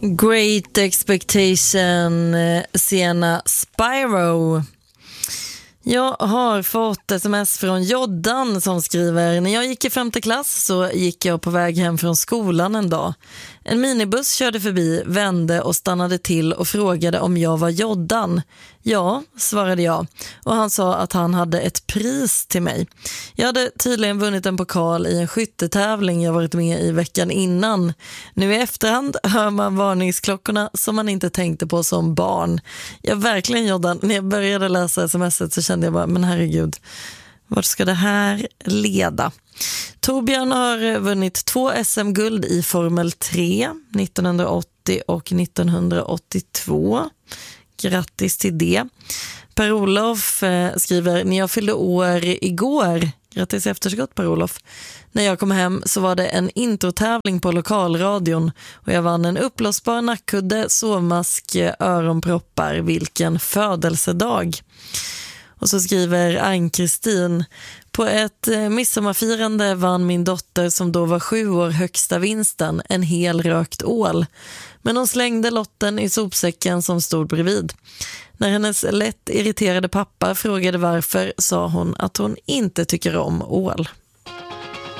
Great Expectation, Sienna Spyro. Jag har fått sms från Joddan som skriver: när jag gick i 5:e klass så gick jag på väg hem från skolan en dag. En minibuss körde förbi, vände och stannade till och frågade om jag var Joddan. Ja, svarade jag. Och han sa att han hade ett pris till mig. Jag hade tydligen vunnit en pokal i en skyttetävling jag varit med i veckan innan. Nu i efterhand hör man varningsklockorna som man inte tänkte på som barn. Jag verkligen Joddan, när jag började läsa smset så kände jag bara, men herregud, vart ska det här leda? Torbjörn har vunnit 2 SM-guld i Formel 3 1980 och 1982. Grattis till det. Per-Olof skriver: när jag fyllde år igår, grattis efterskott Per-Olof. När jag kom hem så var det en introtävling på lokalradion och jag vann en uppblåsbar nackkudde, sovmask, öronproppar. Vilken födelsedag. Och så skriver Ann-Kristin: på ett midsommarfirande vann min dotter som då var 7 år högsta vinsten, en hel rökt ål. Men hon slängde lotten i sopsäcken som stod bredvid. När hennes lätt irriterade pappa frågade varför sa hon att hon inte tycker om ål.